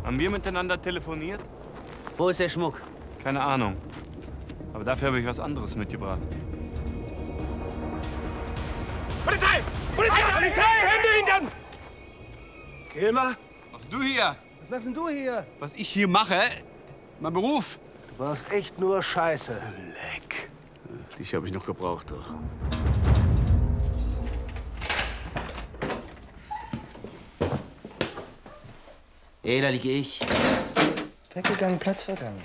Haben wir miteinander telefoniert? Wo ist der Schmuck? Keine Ahnung. Aber dafür habe ich was anderes mitgebracht. Polizei! Polizei! Polizei! Hände hintern! Kilmer? Was machst du hier? Was machst denn du hier? Was ich hier mache? Mein Beruf. Du warst echt nur Scheiße. Leck. Dich habe ich noch gebraucht, doch. Da liege ich. Weggegangen, Platz vergangen.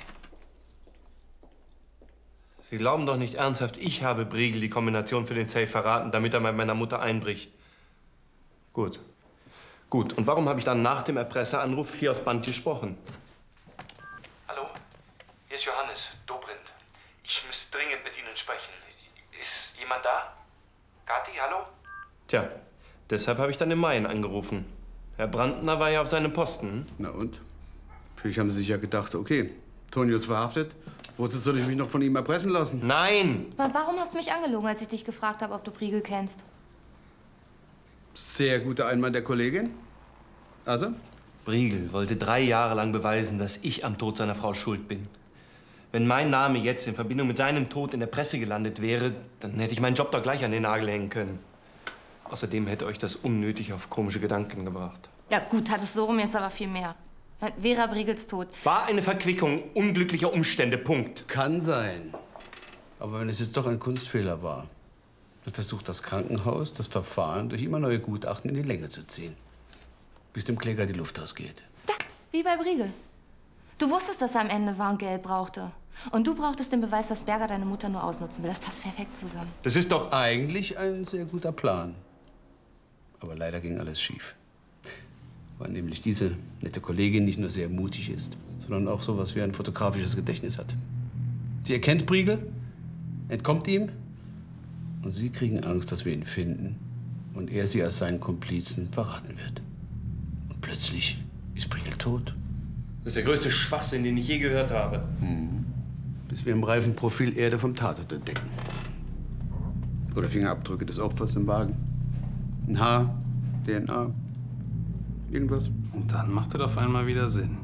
Sie glauben doch nicht ernsthaft, ich habe Briegel die Kombination für den Safe verraten, damit er bei meiner Mutter einbricht. Gut. Gut. Und warum habe ich dann nach dem Erpresseranruf hier auf Band gesprochen? Hallo? Hier ist Johannes, Dobrindt. Ich müsste dringend mit Ihnen sprechen. Ist jemand da? Kathi, hallo? Tja, deshalb habe ich dann im Main angerufen. Herr Brandner war ja auf seinem Posten. Na und? Natürlich haben Sie sich ja gedacht, okay, Tonio ist verhaftet. Wozu soll ich mich noch von ihm erpressen lassen? Nein! Aber warum hast du mich angelogen, als ich dich gefragt habe, ob du Briegel kennst? Sehr guter Einwand der Kollegin. Also? Briegel wollte 3 Jahre lang beweisen, dass ich am Tod seiner Frau schuld bin. Wenn mein Name jetzt in Verbindung mit seinem Tod in der Presse gelandet wäre, dann hätte ich meinen Job doch gleich an den Nagel hängen können. Außerdem hätte euch das unnötig auf komische Gedanken gebracht. Ja gut, hat es so rum jetzt aber viel mehr. Vera Briegels Tod. War eine Verquickung unglücklicher Umstände, Punkt. Kann sein. Aber wenn es jetzt doch ein Kunstfehler war, dann versucht das Krankenhaus, das Verfahren durch immer neue Gutachten in die Länge zu ziehen. Bis dem Kläger die Luft ausgeht. Da, wie bei Briegel. Du wusstest, dass er am Ende Warngeld brauchte. Und du brauchtest den Beweis, dass Berger deine Mutter nur ausnutzen will. Das passt perfekt zusammen. Das ist doch eigentlich ein sehr guter Plan. Aber leider ging alles schief. Weil nämlich diese nette Kollegin nicht nur sehr mutig ist, sondern auch sowas wie ein fotografisches Gedächtnis hat. Sie erkennt Briegel, entkommt ihm und Sie kriegen Angst, dass wir ihn finden und er Sie als seinen Komplizen verraten wird. Und plötzlich ist Briegel tot. Das ist der größte Schwachsinn, den ich je gehört habe. Bis wir im reifen Profil Erde vom Tatort entdecken. Oder Fingerabdrücke des Opfers im Wagen. Ein Haar, DNA, irgendwas. Und dann macht es auf einmal wieder Sinn.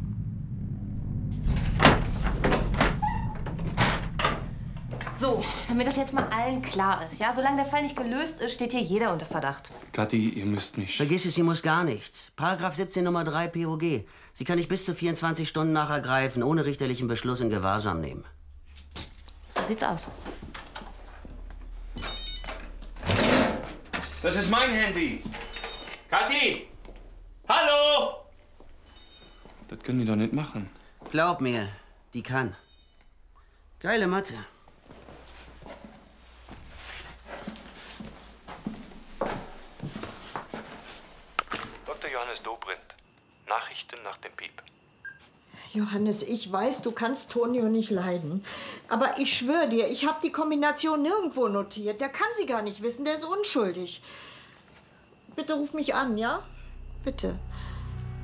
So, damit das jetzt mal allen klar ist, ja? Solange der Fall nicht gelöst ist, steht hier jeder unter Verdacht. Kathi, ihr müsst nicht. Vergiss es, sie muss gar nichts. Paragraph 17 Nummer 3 POG. Sie kann nicht bis zu 24 Stunden nach Ergreifen ohne richterlichen Beschluss in Gewahrsam nehmen. So sieht's aus. Das ist mein Handy. Kathi! Hallo! Das können die doch nicht machen. Glaub mir, die kann. Geile Mathe. Dr. Johannes Dobrindt. Nachrichten nach dem Piep. Johannes, ich weiß, du kannst Tonio nicht leiden. Aber ich schwöre dir, ich habe die Kombination nirgendwo notiert. Der kann sie gar nicht wissen, der ist unschuldig. Bitte ruf mich an, ja? Bitte.